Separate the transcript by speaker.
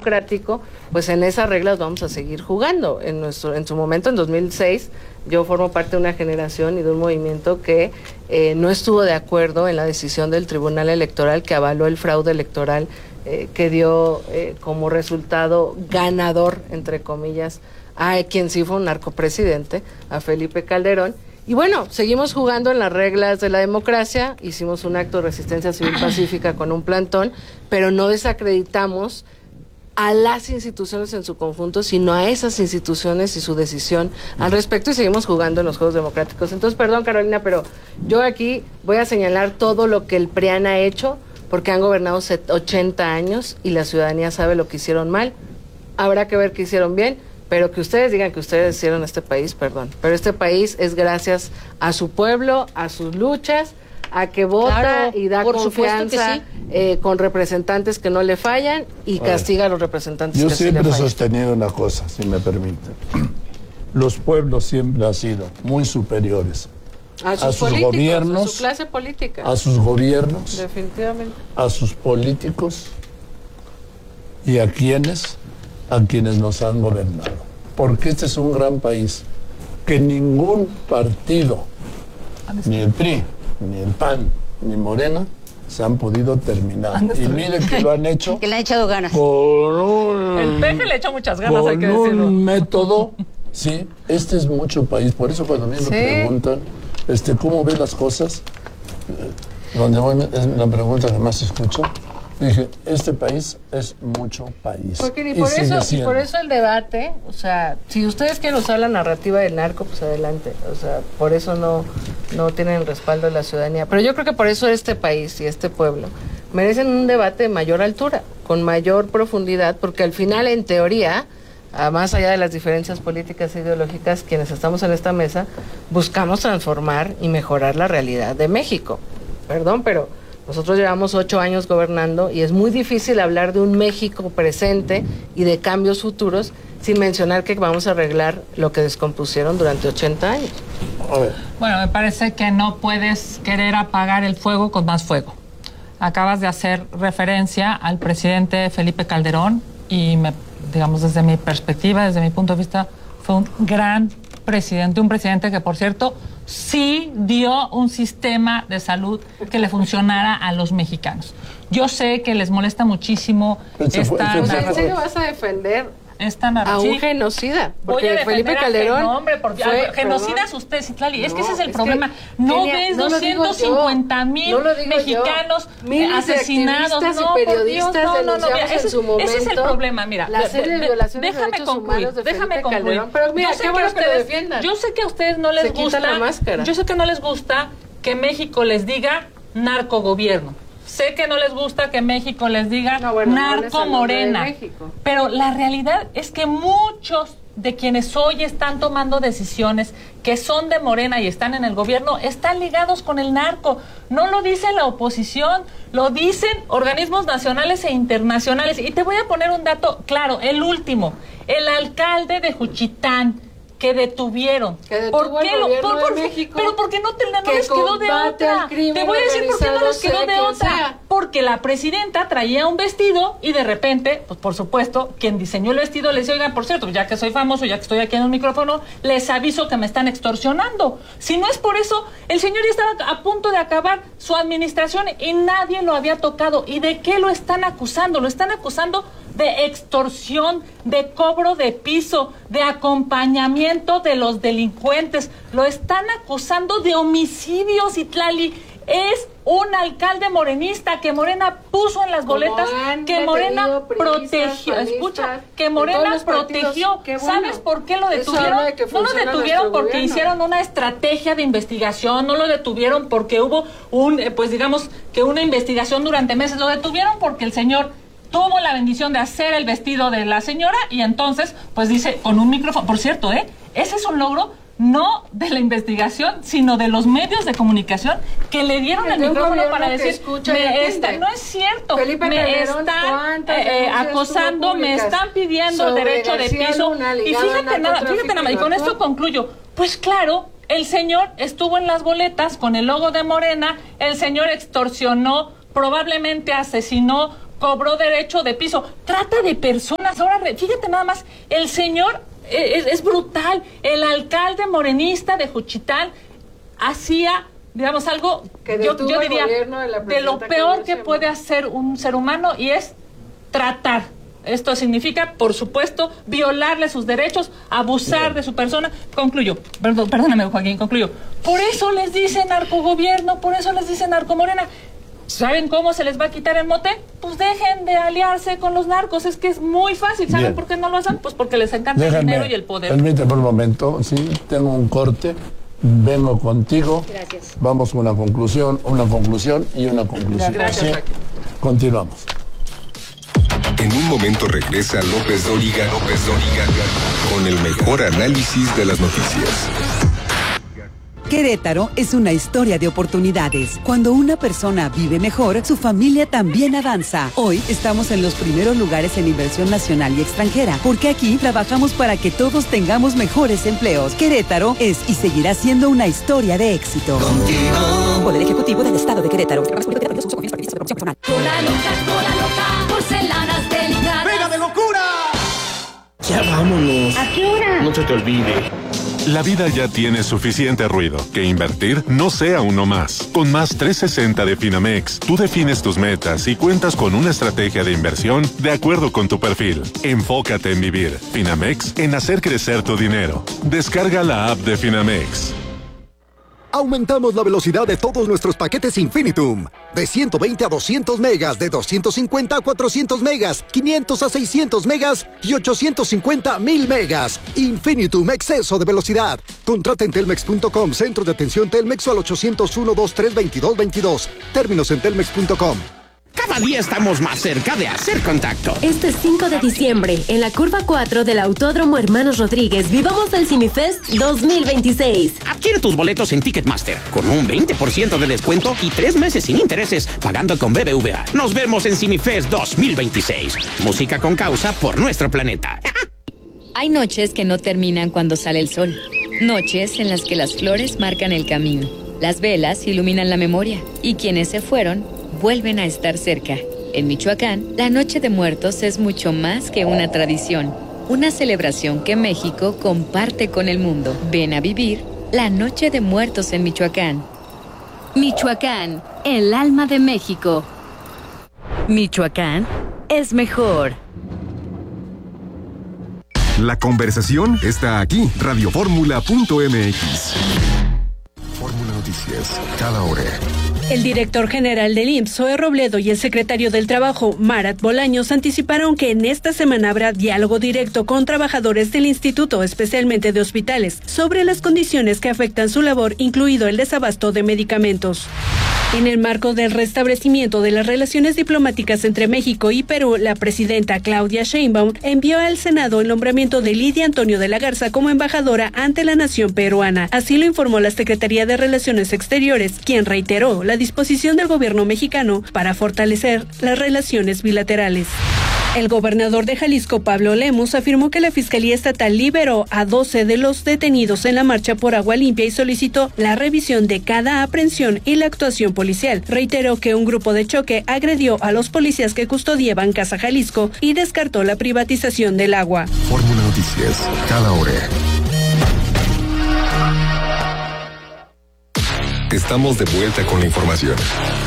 Speaker 1: democrático, pues en esas reglas vamos a seguir jugando. En su momento, en 2006, yo formo parte de una generación y de un movimiento que no estuvo de acuerdo en la decisión del Tribunal Electoral que avaló el fraude electoral que dio como resultado ganador, entre comillas, a quien sí fue un narcopresidente, a Felipe Calderón. Y bueno, seguimos jugando en las reglas de la democracia, hicimos un acto de resistencia civil pacífica con un plantón, pero no desacreditamos a las instituciones en su conjunto, sino a esas instituciones y su decisión al respecto, y seguimos jugando en los juegos democráticos. Entonces, perdón, Carolina, pero yo aquí voy a señalar todo lo que el PRIAN ha hecho, porque han gobernado 80 años y la ciudadanía sabe lo que hicieron mal. Habrá que ver qué hicieron bien, pero que ustedes digan que ustedes hicieron este país, perdón. Pero este país es gracias a su pueblo, a sus luchas, a que vota y da confianza con representantes que no le fallan y castiga a los representantes que sí le fallan.
Speaker 2: Yo siempre he sostenido una cosa, si me permite. Los pueblos siempre han sido muy superiores
Speaker 1: a sus gobiernos, a su clase política,
Speaker 2: a sus gobiernos,
Speaker 1: definitivamente,
Speaker 2: a sus políticos y a quienes nos han gobernado. Porque este es un gran país que ningún partido, ni el PRI, ni el PAN, ni Morena, se han podido terminar. Y miren que lo han hecho.
Speaker 3: Que le han echado ganas.
Speaker 2: Con un,
Speaker 4: el PG le echó muchas ganas, hay que decirlo.
Speaker 2: Con un método, sí, este es mucho país. Por eso cuando me preguntan, ¿cómo ves las cosas? Donde voy, es la pregunta que más escucho. Dije, este país es mucho país.
Speaker 1: Porque por eso el debate, o sea, si ustedes quieren usar la narrativa del narco, pues adelante. O sea, por eso no tienen el respaldo de la ciudadanía. Pero yo creo que por eso este país y este pueblo merecen un debate de mayor altura, con mayor profundidad, porque al final, en teoría, más allá de las diferencias políticas e ideológicas, quienes estamos en esta mesa, buscamos transformar y mejorar la realidad de México. Perdón, pero nosotros llevamos 8 años gobernando y es muy difícil hablar de un México presente y de cambios futuros sin mencionar que vamos a arreglar lo que descompusieron durante 80 años.
Speaker 4: Bueno, me parece que no puedes querer apagar el fuego con más fuego. Acabas de hacer referencia al presidente Felipe Calderón y, digamos, desde mi perspectiva, desde mi punto de vista, fue un gran presidente, un presidente que, por cierto, sí dio un sistema de salud que le funcionara a los mexicanos. Yo sé que les molesta muchísimo esta narrativa.
Speaker 1: ¿En serio vas a defender
Speaker 4: a
Speaker 1: un genocida? Porque Felipe Calderón
Speaker 4: genocidas usted, Citlali, es que ese es el problema. No ves 250,000 mexicanos asesinados,
Speaker 1: no, periodistas denunciamos en su momento.
Speaker 4: Ese es el problema, mira.
Speaker 1: La serie de violaciones de derechos humanos de Felipe Calderón. Pero mira, qué bueno que lo defiendan.
Speaker 4: Yo sé que a ustedes no les gusta, yo sé que no les gusta que México les diga narcogobierno. Sé que no les gusta que México les diga narco morena, pero la realidad es que muchos de quienes hoy están tomando decisiones que son de Morena y están en el gobierno están ligados con el narco. No lo dice la oposición, lo dicen organismos nacionales e internacionales. Y te voy a poner un dato claro, el último, el alcalde de Juchitán, que detuvieron. ¿Por qué pero porque no les quedó de otra. Te voy a decir por qué no les quedó de otra. Porque la presidenta traía un vestido y de repente, pues por supuesto, quien diseñó el vestido le dice, oigan, por cierto, ya que soy famoso, ya que estoy aquí en el micrófono, les aviso que me están extorsionando. Si no es por eso, el señor ya estaba a punto de acabar su administración y nadie lo había tocado. ¿Y de qué lo están acusando? Lo están acusando de extorsión, de cobro de piso, de acompañamiento de los delincuentes. Lo están acusando de homicidio, Citlali. Es un alcalde morenista que Morena puso en las boletas, que Morena protegió. Escucha, que Morena protegió. ¿Sabes por qué lo detuvieron? No lo detuvieron porque hicieron una estrategia de investigación, no lo detuvieron porque hubo digamos que una investigación durante meses. Lo detuvieron porque el señor tuvo la bendición de hacer el vestido de la señora y entonces, pues dice, con un micrófono, por cierto, ese es un logro no de la investigación, sino de los medios de comunicación que le dieron el micrófono para decir, no es cierto, me están acosando, me están pidiendo derecho de piso. Y fíjate nada, y con esto concluyo, pues claro, el señor estuvo en las boletas con el logo de Morena, el señor extorsionó, probablemente asesinó, cobró derecho de piso. Trata de personas. Ahora, fíjate nada más, el señor es brutal. El alcalde morenista de Juchitán hacía, digamos, algo que yo diría de lo peor que puede hacer un ser humano, y es tratar. Esto significa, por supuesto, violarle sus derechos, abusar de su persona. Concluyo, perdóname, Joaquín, concluyo. Por eso les dicen narcogobierno, por eso les dicen narcomorena. ¿Saben cómo se les va a quitar el mote? Pues dejen de aliarse con los narcos, es que es muy fácil. ¿Saben
Speaker 2: Bien.
Speaker 4: por qué no lo hacen? Pues porque les encanta el dinero y el poder.
Speaker 2: Permíteme un momento, sí, tengo un corte, vengo contigo.
Speaker 3: Gracias.
Speaker 2: Vamos con una conclusión y una conclusión.
Speaker 1: Gracias,
Speaker 2: ¿Sí? Continuamos.
Speaker 5: En un momento regresa López Dóriga con el mejor análisis de las noticias.
Speaker 6: Querétaro es una historia de oportunidades. Cuando una persona vive mejor, su familia también avanza. Hoy estamos en los primeros lugares en inversión nacional y extranjera, porque aquí trabajamos para que todos tengamos mejores empleos. Querétaro es y seguirá siendo una historia de éxito. Contigo. Poder Ejecutivo del Estado de Querétaro.
Speaker 7: Cola loca, porcelanas delicadas.
Speaker 8: ¡Pega de locura!
Speaker 9: Ya vámonos.
Speaker 3: ¿A qué hora?
Speaker 9: No se te olvide.
Speaker 10: La vida ya tiene suficiente ruido. Que invertir no sea uno más. Con Más 360 de Finamex, tú defines tus metas y cuentas con una estrategia de inversión de acuerdo con tu perfil. Enfócate en vivir. Finamex, en hacer crecer tu dinero. Descarga la app de Finamex.
Speaker 8: Aumentamos la velocidad de todos nuestros paquetes Infinitum. De 120 a 200 megas, de 250 a 400 megas, 500 a 600 megas y 850 a 1000 megas. Infinitum, exceso de velocidad. Contrata en telmex.com, centro de atención Telmex, o al 801-2322-22. Términos en telmex.com.
Speaker 9: Cada día estamos más cerca de hacer contacto.
Speaker 11: Este 5 de diciembre, en la curva 4 del Autódromo Hermanos Rodríguez, vivamos el CineFest 2026.
Speaker 9: Adquiere tus boletos en Ticketmaster con un 20% de descuento y 3 meses sin intereses, pagando con BBVA. Nos vemos en CineFest 2026. Música con causa por nuestro planeta.
Speaker 12: Hay noches que no terminan cuando sale el sol. Noches en las que las flores marcan el camino. Las velas iluminan la memoria. Y quienes se fueron vuelven a estar cerca. En Michoacán, la Noche de Muertos es mucho más que una tradición. Una celebración que México comparte con el mundo. Ven a vivir la Noche de Muertos en Michoacán. Michoacán, el alma de México. Michoacán es mejor.
Speaker 5: La conversación está aquí. Radioformula.mx. Fórmula Noticias, cada hora.
Speaker 13: El director general del IMSS, Zoe Robledo, y el secretario del Trabajo, Marat Bolaños, anticiparon que en esta semana habrá diálogo directo con trabajadores del instituto, especialmente de hospitales, sobre las condiciones que afectan su labor, incluido el desabasto de medicamentos. En el marco del restablecimiento de las relaciones diplomáticas entre México y Perú, la presidenta Claudia Sheinbaum envió al Senado el nombramiento de Lidia Antonio de la Garza como embajadora ante la nación peruana. Así lo informó la Secretaría de Relaciones Exteriores, quien reiteró la disposición del gobierno mexicano para fortalecer las relaciones bilaterales. El gobernador de Jalisco, Pablo Lemus, afirmó que la Fiscalía Estatal liberó a 12 de los detenidos en la marcha por agua limpia y solicitó la revisión de cada aprehensión y la actuación policial. Reiteró que un grupo de choque agredió a los policías que custodiaban Casa Jalisco y descartó la privatización del agua.
Speaker 5: Fórmula Noticias, cada hora. Estamos de vuelta con la información.